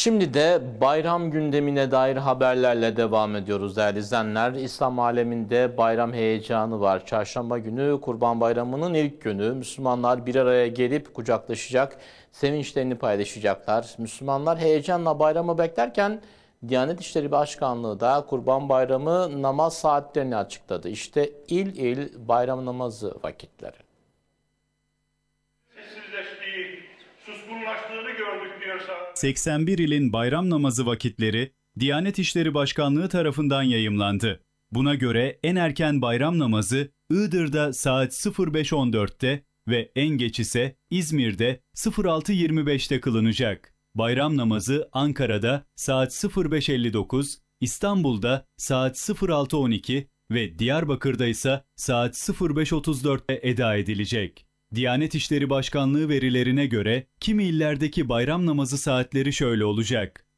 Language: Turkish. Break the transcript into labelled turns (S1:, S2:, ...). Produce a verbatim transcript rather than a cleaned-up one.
S1: Şimdi de bayram gündemine dair haberlerle devam ediyoruz değerli izleyenler. İslam aleminde bayram heyecanı var. Çarşamba günü Kurban Bayramı'nın ilk günü. Müslümanlar bir araya gelip kucaklaşacak, sevinçlerini paylaşacaklar. Müslümanlar heyecanla bayramı beklerken Diyanet İşleri Başkanlığı da Kurban Bayramı namaz saatlerini açıkladı. İşte il il bayram namazı vakitleri.
S2: Sessizleştiği, suskunlaştığını gördük diyorsa.
S3: seksen bir ilin bayram namazı vakitleri Diyanet İşleri Başkanlığı tarafından yayımlandı. Buna göre en erken bayram namazı Iğdır'da saat sıfır beş on dörtte ve en geç ise İzmir'de sıfır altı yirmi beşte kılınacak. Bayram namazı Ankara'da saat sıfır beş elli dokuz, İstanbul'da saat sıfır altı on iki ve Diyarbakır'da ise saat sıfır beş otuz dörtte eda edilecek. Diyanet İşleri Başkanlığı verilerine göre kimi illerdeki bayram namazı saatleri şöyle olacak.